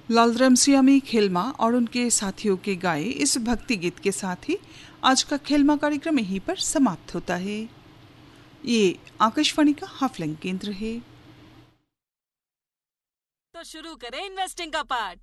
लालराम सियामी खेलमा और उनके साथियों के गाए इस भक्ति गीत के साथ ही आज का खेलमा कार्यक्रम यहीं पर समाप्त होता है। ये आकाशवाणी का हाफलैंग केंद्र है। तो शुरू करें इन्वेस्टिंग का पार्ट।